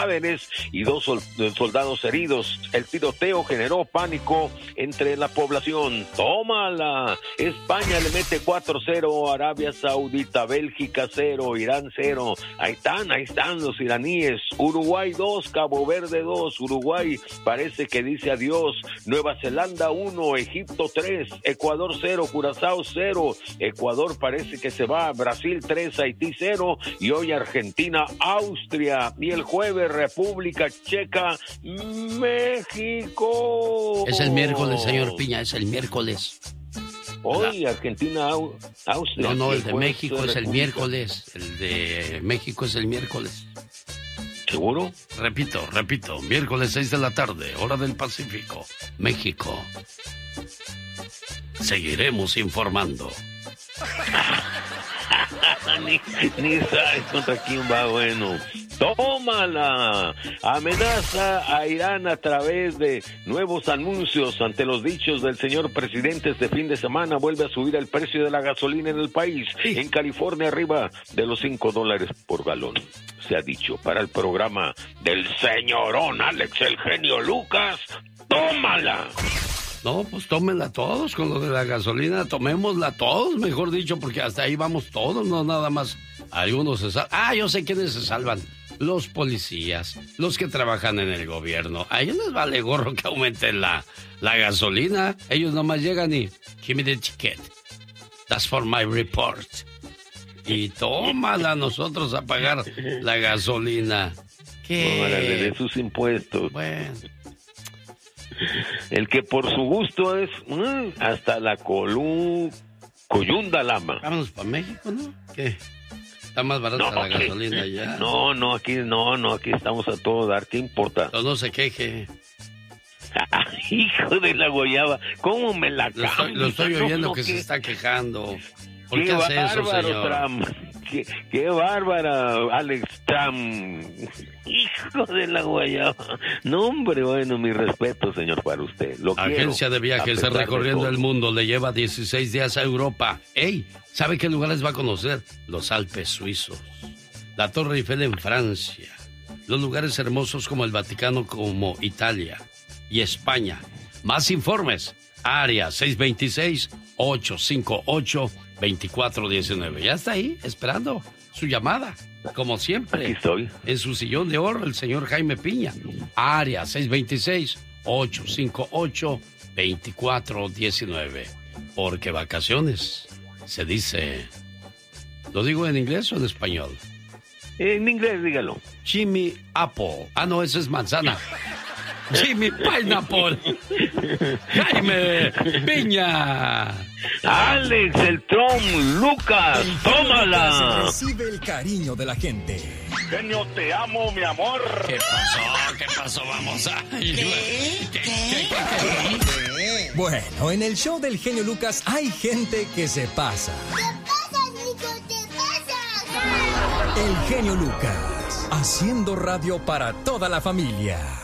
y 2 soldados heridos. El tiroteo generó pánico entre la población. ¡Tómala! España le mete 4-0 a Arabia Saudita, Bélgica 0, Irán 0. Ahí están los iraníes. Uruguay 2, Cabo Verde 2. Uruguay parece que dice adiós. Nueva Zelanda 1, Egipto 3, Ecuador 0, Curazao 0. Ecuador parece que se va. Brasil 3, Haití 0. Y hoy Argentina, Austria. Y el jueves República Checa, México. Es el miércoles, señor Piña, es el miércoles. Hoy Argentina, Austria. No, el de México es el miércoles. El de México es el miércoles. ¿Seguro? Repito, miércoles 6 de la tarde, hora del Pacífico, México. Seguiremos informando. Ni sabes contra quién va. Bueno, tómala. Amenaza a Irán a través de nuevos anuncios. Ante los dichos del señor presidente, este fin de semana vuelve a subir el precio de la gasolina en el país. En California arriba de los $5 por galón. Se ha dicho para el programa del señorón Alex el genio Lucas. ¡Tómala! No, pues tómenla todos con lo de la gasolina, tomémosla todos, mejor dicho, porque hasta ahí vamos todos, no nada más. Algunos se salvan. Ah, yo sé quiénes se salvan. Los policías, los que trabajan en el gobierno. A ellos les vale gorro que aumenten la gasolina. Ellos nomás llegan y... Give me the ticket. That's for my report. Y tómala nosotros a pagar la gasolina. ¿Qué? De sus impuestos. Bueno... El que por su gusto es hasta la Coyunda Lama. Vámonos para México, ¿no? ¿Qué? Está más barata la gasolina ya. No, aquí estamos a todo dar. ¿Qué importa? No se queje. Hijo de la guayaba, ¿cómo me la cambio? Lo estoy oyendo que se está quejando. ¿Por qué hace eso, señor? Trump. Qué bárbara, Alex Trump. Hijo de la guayaba. No, hombre, bueno, mi respeto, señor, para usted. Agencia de viajes recorriendo el mundo. Le lleva 16 días a Europa. ¡Ey! ¿Sabe qué lugares va a conocer? Los Alpes suizos, la Torre Eiffel en Francia, los lugares hermosos como el Vaticano, como Italia y España. Más informes. Área 626-858-2419. Ya está ahí, esperando su llamada. Como siempre. Aquí estoy. En su sillón de oro, el señor Jaime Piña. Área 626-858-2419. Porque vacaciones se dice... ¿Lo digo en inglés o en español? En inglés, dígalo. Jimmy Apple. Ah, no, eso es manzana. Jimmy Pineapple. Jaime Piña. Alex el Tron Lucas. Tómala. Recibe el cariño de la gente. Genio, te amo, mi amor. ¿Qué pasó? Vamos a... ¿Qué? Bueno, en el show del genio Lucas hay gente que se pasa. ¿Qué pasa, Nico? ¿Qué pasa? El genio Lucas, haciendo radio para toda la familia.